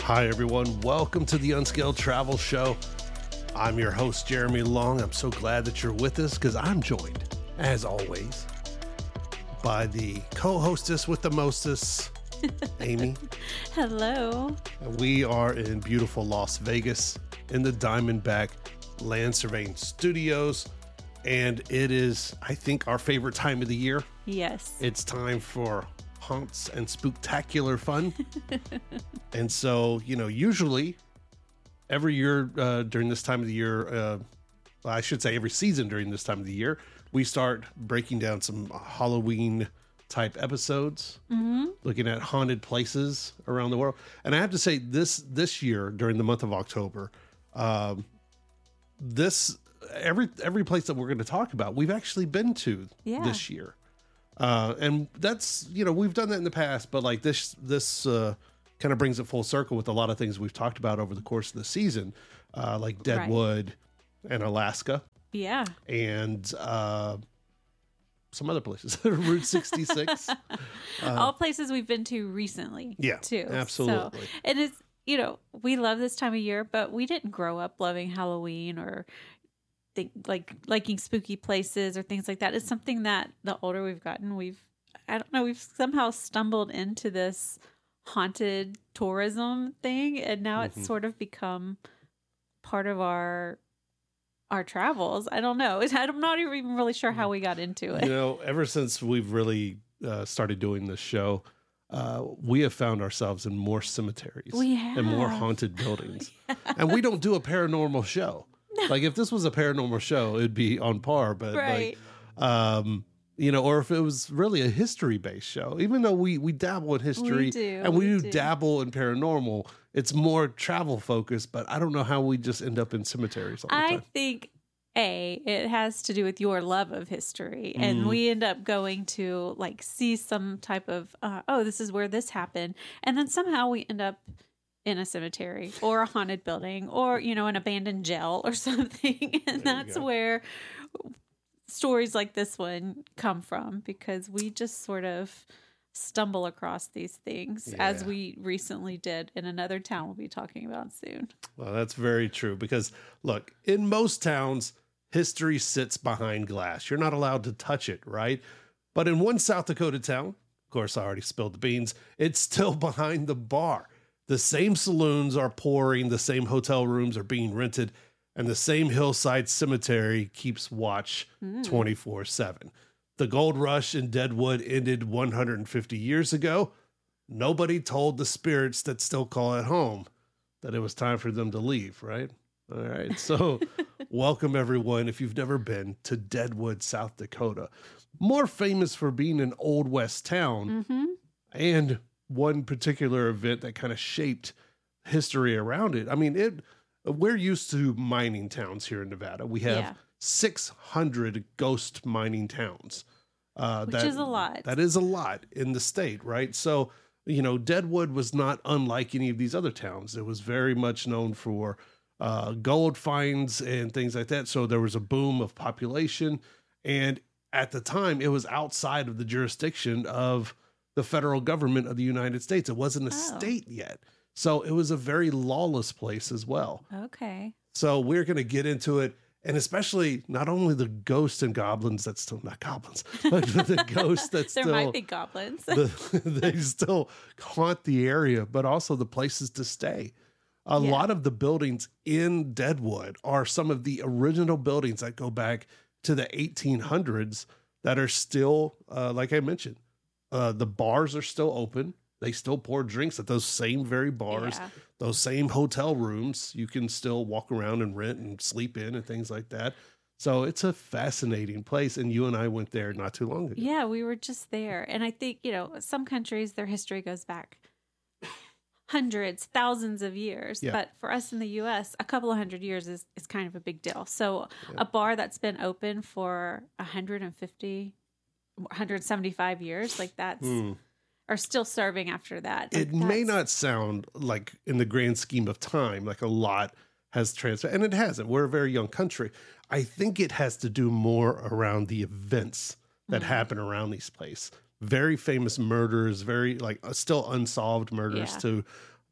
Hi, everyone. Welcome to the Unscaled Travel Show. I'm your host, Jeremy Long. I'm so glad that you're with us because I'm joined, as always, by the co-hostess with the mostest, Amy. Hello. We are in beautiful Las Vegas in the Diamondback Land Surveying Studios. And it is, I think, our favorite time of the year. Yes. It's time for haunts and spooktacular fun. And so, usually every year during this time of the year, I should say every season during this time of the year, we start breaking down some Halloween type episodes, looking at haunted places around the world. And I have to say this year during the month of October, every place that we're going to talk about, we've actually been to this year. And that's, we've done that in the past, but like this kind of brings it full circle with a lot of things we've talked about over the course of the season, like Deadwood and Alaska. Yeah. And some other places, Route 66. All places we've been to recently. Yeah, too. absolutely. So, and it's, we love this time of year, but we didn't grow up loving Halloween or liking spooky places or things like that. It's something that the older we've gotten, we've somehow stumbled into this haunted tourism thing, and now it's sort of become part of our travels. I don't know. I'm not even really sure how we got into it. Ever since we've really started doing this show, we have found ourselves in more cemeteries and more haunted buildings. And we don't do a paranormal show. Like if this was a paranormal show, it'd be on par, but or if it was really a history-based show, even though we dabble in history and we do dabble in paranormal, it's more travel focused, but I don't know how we just end up in cemeteries all the time. I think it has to do with your love of history, and we end up going to see some type of, this is where this happened. And then somehow we end up in a cemetery or a haunted building or, an abandoned jail or something. And that's where stories like this one come from, because we just sort of stumble across these things as we recently did in another town we'll be talking about soon. Well, that's very true because look, in most towns, history sits behind glass. You're not allowed to touch it, right? But in one South Dakota town, of course, I already spilled the beans, it's still behind the bar. The same saloons are pouring, the same hotel rooms are being rented, and the same hillside cemetery keeps watch 24/7. The gold rush in Deadwood ended 150 years ago. Nobody told the spirits that still call it home that it was time for them to leave, right? All right. So welcome, everyone, if you've never been to Deadwood, South Dakota. More famous for being an Old West town and one particular event that kind of shaped history around it. I mean, we're used to mining towns here in Nevada. We have 600 ghost mining towns. Which is a lot. That is a lot in the state, right? So, Deadwood was not unlike any of these other towns. It was very much known for gold finds and things like that. So there was a boom of population. And at the time, it was outside of the jurisdiction of the federal government of the United States. It wasn't a state yet. So it was a very lawless place as well. Okay. So we're going to get into it. And especially not only the ghosts and goblins, that's still not goblins, but the ghosts that there still might be goblins. They still haunt the area, but also the places to stay. A lot of the buildings in Deadwood are some of the original buildings that go back to the 1800s that are still, like I mentioned, the bars are still open. They still pour drinks at those same very bars, those same hotel rooms. You can still walk around and rent and sleep in and things like that. So it's a fascinating place. And you and I went there not too long ago. Yeah, we were just there. And I think, some countries, their history goes back hundreds, thousands of years. Yeah. But for us in the U.S., a couple of hundred years is kind of a big deal. So a bar that's been open for 150, 175 years, that's... are still serving after that. It may not sound like, in the grand scheme of time, like a lot has transferred, and it hasn't. We're a very young country. I think it has to do more around the events that happen around these places. Very famous murders, very still unsolved murders to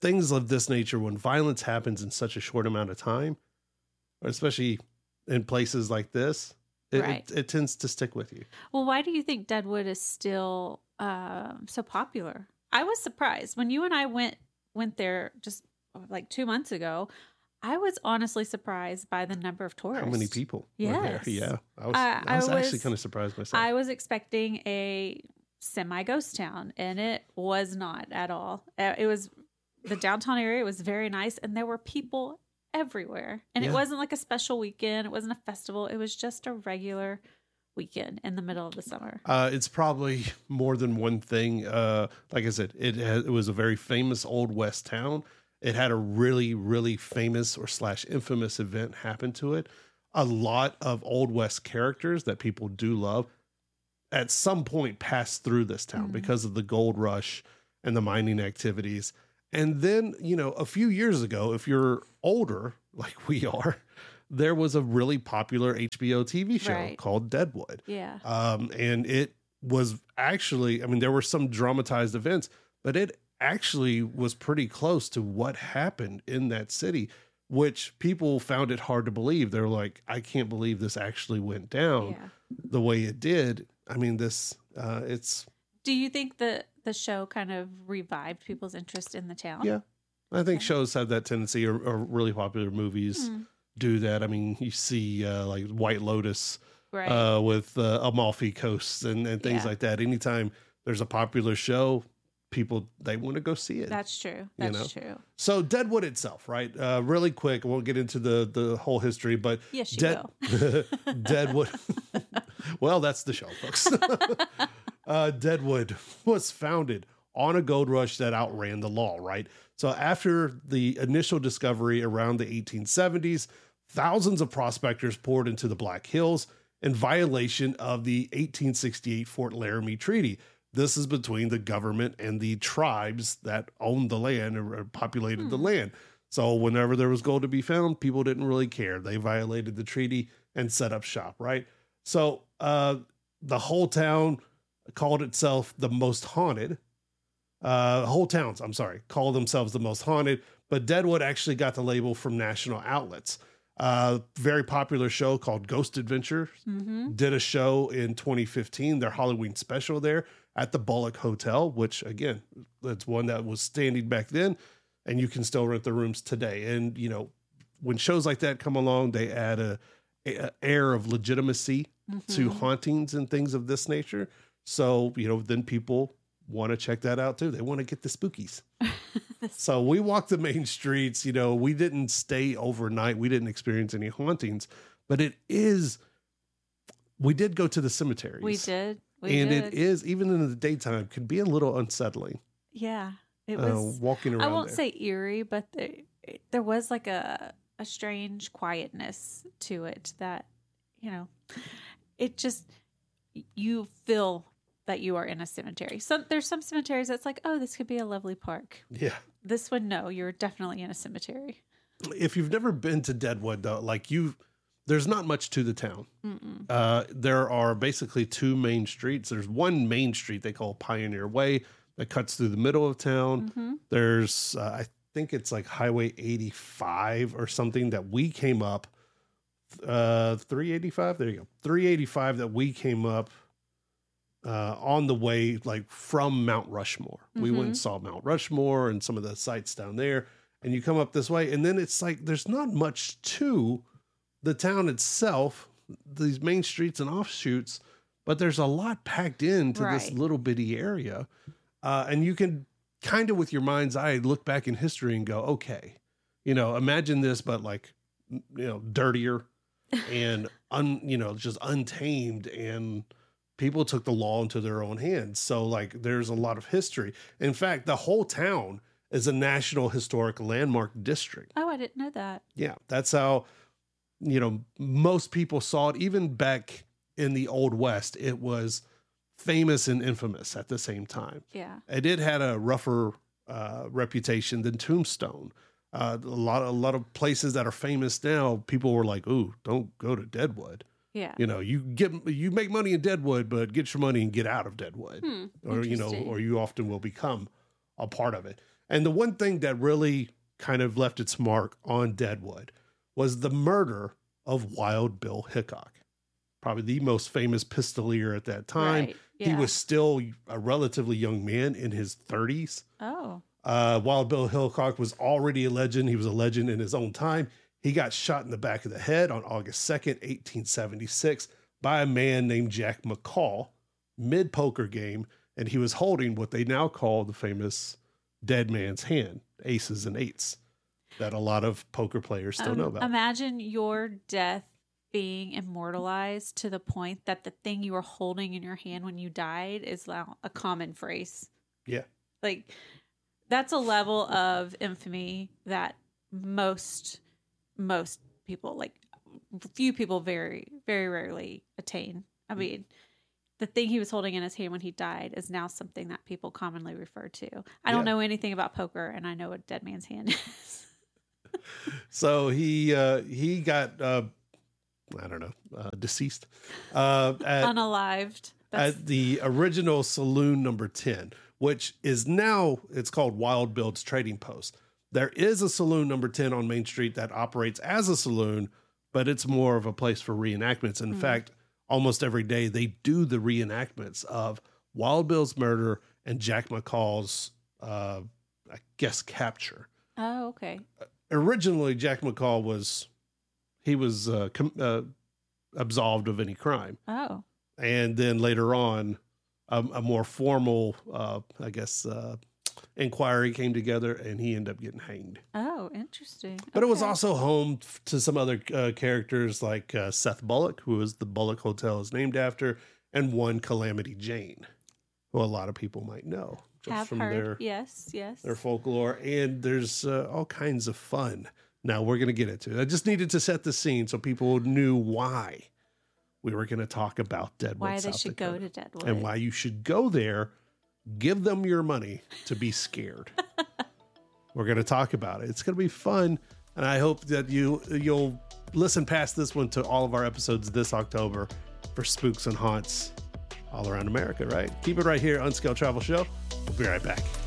things of this nature, when violence happens in such a short amount of time, or especially in places like this, it tends to stick with you. Well, why do you think Deadwood is still so popular? I was surprised when you and I went there just like 2 months ago. I was honestly surprised by the number of tourists. How many people were there? Yeah. I was actually kind of surprised myself. I was expecting a semi-ghost town, and it was not at all. It was, the downtown area was very nice, and there were people everywhere. And it wasn't like a special weekend. It wasn't a festival. It was just a regular weekend in the middle of the summer. It's probably more than one thing. Like I said, it was a very famous Old West town. It had a really, really famous or / infamous event happen to it. A lot of Old West characters that people do love at some point passed through this town because of the gold rush and the mining activities. And then, a few years ago, if you're older, like we are, there was a really popular HBO TV show called Deadwood. Yeah. And it was actually, there were some dramatized events, but it actually was pretty close to what happened in that city, which people found it hard to believe. They're like, I can't believe this actually went down the way it did. It's... Do you think that the show kind of revived people's interest in the town? Yeah. I think shows have that tendency, or really popular movies do that. You see like White Lotus with Amalfi Coast and things like that. Anytime there's a popular show, people, they want to go see it. That's true. That's true. So Deadwood itself, right? Really quick, I won't get into the whole history, but yes, you will. Deadwood. Well, that's the show, folks. Deadwood was founded on a gold rush that outran the law, right? So after the initial discovery around the 1870s, thousands of prospectors poured into the Black Hills in violation of the 1868 Fort Laramie Treaty. This is between the government and the tribes that owned the land or populated the land. So whenever there was gold to be found, people didn't really care. They violated the treaty and set up shop, right? So the whole town called itself the most haunted. Whole towns, called themselves the most haunted. But Deadwood actually got the label from national outlets. Very popular show called Ghost Adventures did a show in 2015, their Halloween special there at the Bullock Hotel, which again, that's one that was standing back then, and you can still rent the rooms today. And, when shows like that come along, they add a air of legitimacy to hauntings and things of this nature. So, then people want to check that out too. They want to get the spookies. So we walked the main streets, we didn't stay overnight. We didn't experience any hauntings, but we did go to the cemeteries. We did. It is, even in the daytime, can be a little unsettling. Yeah. It was walking around. I won't say eerie, but there was like a strange quietness to it that, it just, you feel that you are in a cemetery. So there's some cemeteries that's like, oh, this could be a lovely park. Yeah. This one, no, you're definitely in a cemetery. If you've never been to Deadwood, though, there's not much to the town. There are basically two main streets. There's one main street they call Pioneer Way that cuts through the middle of town. There's, I think it's like Highway 85 or something that we came up. 385. There you go. 385 that we came up on the way, like from Mount Rushmore. We went and saw Mount Rushmore and some of the sites down there. And you come up this way, and then it's like there's not much to the town itself, these main streets and offshoots, but there's a lot packed into this little bitty area. And you can kind of, with your mind's eye, look back in history and go, okay, imagine this, but dirtier and just untamed, and people took the law into their own hands. So there's a lot of history. In fact, the whole town is a National Historic Landmark District. Oh, I didn't know that. Yeah, that's how, most people saw it. Even back in the Old West, it was famous and infamous at the same time. Yeah. It had a rougher reputation than Tombstone. A lot of places that are famous now, people were like, ooh, don't go to Deadwood. Yeah. You make money in Deadwood, but get your money and get out of Deadwood. Or, or you often will become a part of it. And the one thing that really kind of left its mark on Deadwood was the murder of Wild Bill Hickok, probably the most famous pistolier at that time. Right. He Yeah. was still a relatively young man in his 30s. Oh. Wild Bill Hickok was already a legend. He was a legend in his own time. He got shot in the back of the head on August 2nd, 1876 by a man named Jack McCall, mid-poker game, and he was holding what they now call the famous dead man's hand, aces and eights, that a lot of poker players still know about. Imagine your death being immortalized to the point that the thing you were holding in your hand when you died is now a common phrase. Yeah. Like, that's a level of infamy that most people, like, few people very, very rarely attain. I mean, the thing he was holding in his hand when he died is now something that people commonly refer to. I don't know anything about poker, and I know what dead man's hand is. So he got I don't know, deceased Unalived. at the original saloon number 10, which is now, it's called Wild Bill's Trading Post. There is a saloon number 10 on Main Street that operates as a saloon, but it's more of a place for reenactments. In fact, almost every day they do the reenactments of Wild Bill's murder and Jack McCall's, I guess, capture. Oh, okay. Originally, Jack McCall was absolved of any crime. Oh. And then later on, a more formal, inquiry came together, and he ended up getting hanged. Oh, interesting. But it was Okay. also home to some other characters like Seth Bullock, who is the Bullock Hotel is named after, and one Calamity Jane, who a lot of people might know just Have from heard. Yes. their folklore. And there's all kinds of fun. Now we're going to get into it. I just needed to set the scene so people knew why we were going to talk about Deadwood, Why they South should Dakota, go to Deadwood. and why you should go there. Give them your money to be scared. We're going to talk about it. It's going to be fun. And I hope that you'll listen past this one to all of our episodes this October for spooks and haunts all around America, right? Keep it right here on Scale Travel Show. We'll be right back.